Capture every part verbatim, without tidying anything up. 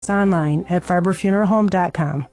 online at farber funeral home dot com.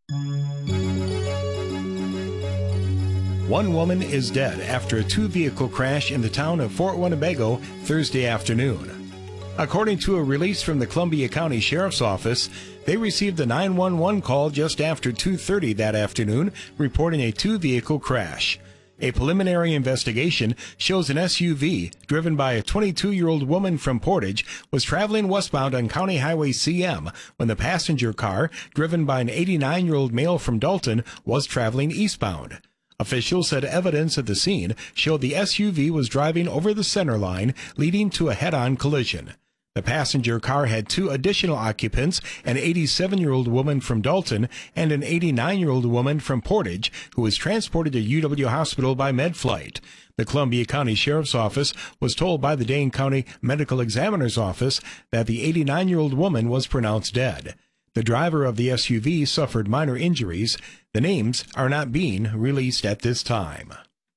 One woman is dead after a two-vehicle crash in the town of Fort Winnebago Thursday afternoon. According to a release from the Columbia County Sheriff's Office, they received a nine one one call just after two thirty that afternoon reporting a two-vehicle crash. A preliminary investigation shows an S U V driven by a twenty-two-year-old woman from Portage was traveling westbound on County Highway C M when the passenger car, driven by an eighty-nine-year-old male from Dalton, was traveling eastbound. Officials said evidence at the scene showed the S U V was driving over the center line, leading to a head-on collision. The passenger car had two additional occupants, an eighty-seven-year-old woman from Dalton and an eighty-nine-year-old woman from Portage, who was transported to U W Hospital by MedFlight. The Columbia County Sheriff's Office was told by the Dane County Medical Examiner's Office that the eighty-nine-year-old woman was pronounced dead. The driver of the S U V suffered minor injuries. The names are not being released at this time.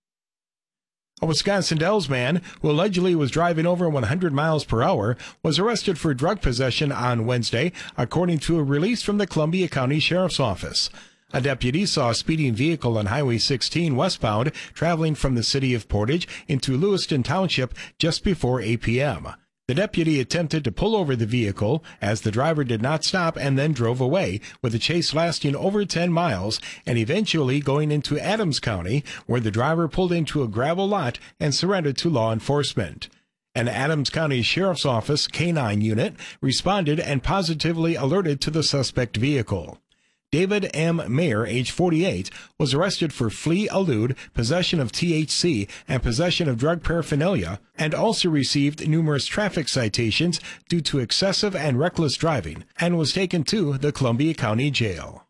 A Wisconsin Dells man who allegedly was driving over one hundred miles per hour was arrested for drug possession on Wednesday, according to a release from the Columbia County Sheriff's Office. A deputy saw a speeding vehicle on Highway sixteen westbound traveling from the city of Portage into Lewiston Township just before eight p.m. The deputy attempted to pull over the vehicle as the driver did not stop and then drove away, with the chase lasting over ten miles and eventually going into Adams County, where the driver pulled into a gravel lot and surrendered to law enforcement. An Adams County Sheriff's Office K nine unit responded and positively alerted to the suspect vehicle. David M. Mayer, age forty-eight, was arrested for flee elude, possession of T H C, and possession of drug paraphernalia, and also received numerous traffic citations due to excessive and reckless driving, and was taken to the Columbia County Jail.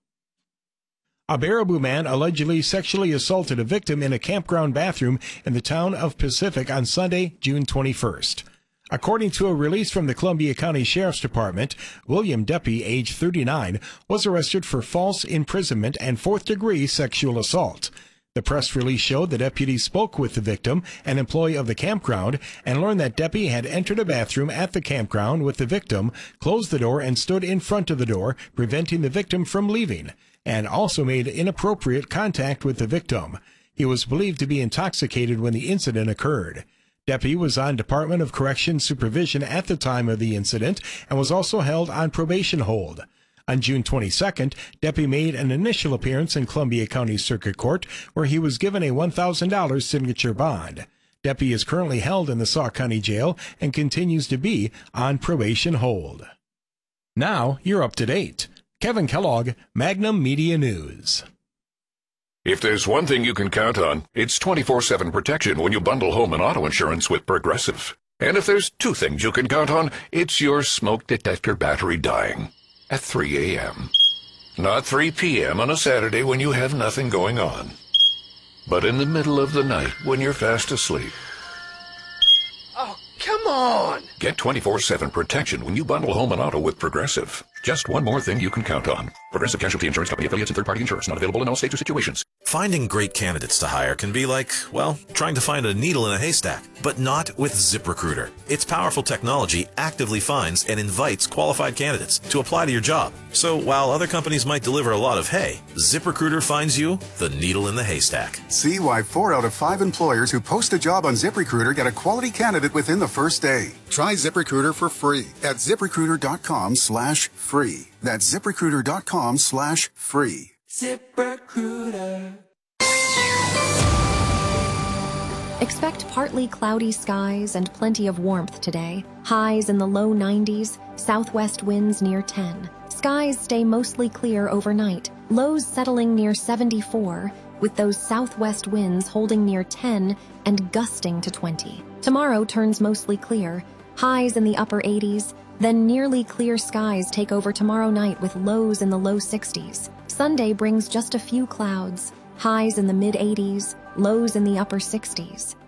A Baraboo man allegedly sexually assaulted a victim in a campground bathroom in the town of Pacific on Sunday, June twenty-first. According to a release from the Columbia County Sheriff's Department, William Deppy, age thirty-nine, was arrested for false imprisonment and fourth-degree sexual assault. The press release showed the deputy spoke with the victim, an employee of the campground, and learned that Deppy had entered a bathroom at the campground with the victim, closed the door, and stood in front of the door, preventing the victim from leaving, and also made inappropriate contact with the victim. He was believed to be intoxicated when the incident occurred. Deppy was on Department of Corrections supervision at the time of the incident and was also held on probation hold. On June twenty-second, Deppy made an initial appearance in Columbia County Circuit Court, where he was given a one thousand dollars signature bond. Deppy is currently held in the Sauk County Jail and continues to be on probation hold. Now you're up to date. Kevin Kellogg, Magnum Media News. If there's one thing you can count on, it's twenty-four seven protection when you bundle home and auto insurance with Progressive. And if there's two things you can count on, it's your smoke detector battery dying at three a.m. Not three p.m. on a Saturday when you have nothing going on, but in the middle of the night when you're fast asleep. Oh, come on! Get twenty-four seven protection when you bundle home and auto with Progressive. Just one more thing you can count on. Progressive Casualty Insurance Company affiliates and third-party insurers. Not available in all states or situations. Finding great candidates to hire can be like, well, trying to find a needle in a haystack, but not with ZipRecruiter. Its powerful technology actively finds and invites qualified candidates to apply to your job. So while other companies might deliver a lot of hay, ZipRecruiter finds you the needle in the haystack. See why four out of five employers who post a job on ZipRecruiter get a quality candidate within the first day. Try ZipRecruiter for free at ZipRecruiter.com slash free. That's ZipRecruiter.com slash free. ZipRecruiter. Expect partly cloudy skies and plenty of warmth today. Highs in the low nineties, southwest winds near ten. Skies stay mostly clear overnight, lows settling near seventy-four, with those southwest winds holding near ten and gusting to twenty. Tomorrow turns mostly clear, highs in the upper eighties, then nearly clear skies take over tomorrow night with lows in the low sixties. Sunday brings just a few clouds, highs in the mid-eighties, lows in the upper sixties.